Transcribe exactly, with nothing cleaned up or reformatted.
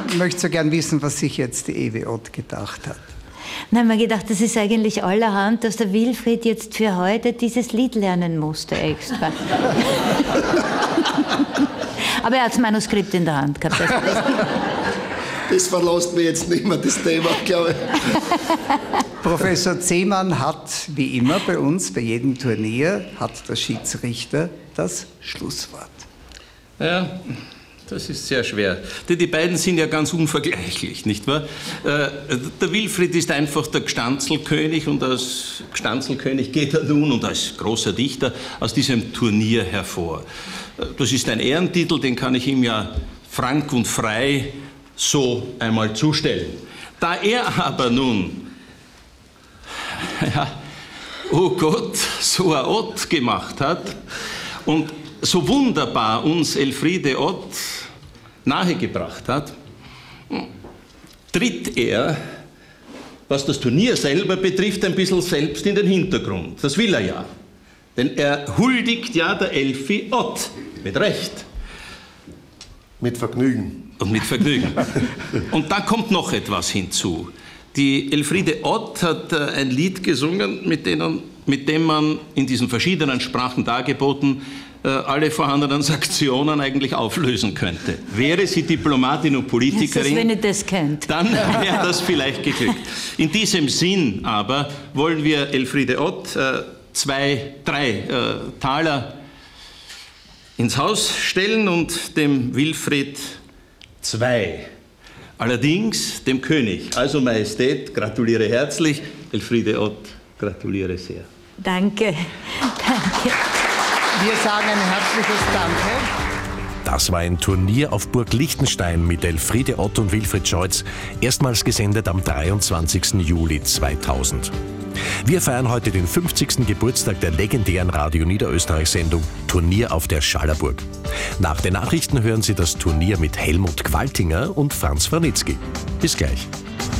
möchte so gern wissen, was sich jetzt die Ewi Ott gedacht hat. Na, ich habe mir gedacht, das ist eigentlich allerhand, dass der Wilfried jetzt für heute dieses Lied lernen musste extra. Aber er hat das Manuskript in der Hand gehabt. Also das Das verlässt mir jetzt nicht mehr, das Thema, glaube ich. Professor Zehmann hat, wie immer bei uns, bei jedem Turnier, hat der Schiedsrichter das Schlusswort. Ja, das ist sehr schwer. Denn die beiden sind ja ganz unvergleichlich, nicht wahr? Äh, der Wilfried ist einfach der Gstanzlkönig und als Gstanzlkönig geht er nun und als großer Dichter aus diesem Turnier hervor. Das ist ein Ehrentitel, den kann ich ihm ja frank und frei so einmal zustellen. Da er aber nun, ja, oh Gott, so eine Ott gemacht hat und so wunderbar uns Elfriede Ott nahegebracht hat, tritt er, was das Turnier selber betrifft, ein bisschen selbst in den Hintergrund. Das will er ja. Denn er huldigt ja der Elfi Ott. Mit Recht. Mit Vergnügen. Und mit Vergnügen. Und da kommt noch etwas hinzu. Die Elfriede Ott hat äh, ein Lied gesungen, mit, denen, mit dem man in diesen verschiedenen Sprachen dargeboten äh, alle vorhandenen Sanktionen eigentlich auflösen könnte. Wäre sie Diplomatin und Politikerin, wenn ihr das kennt, dann wäre das vielleicht geglückt. In diesem Sinn aber wollen wir Elfriede Ott äh, zwei, drei äh, Taler ins Haus stellen und dem Wilfried zwei. Allerdings dem König. Also Majestät, gratuliere herzlich. Elfriede Ott, gratuliere sehr. Danke. Danke. Wir sagen ein herzliches Danke. Das war ein Turnier auf Burg Liechtenstein mit Elfriede Ott und Wilfried Scholz, erstmals gesendet am dreiundzwanzigsten Juli zweitausend. Wir feiern heute den fünfzigsten Geburtstag der legendären Radio Niederösterreich-Sendung Turnier auf der Schallerburg. Nach den Nachrichten hören Sie das Turnier mit Helmut Gwaltinger und Franz Franitzky. Bis gleich.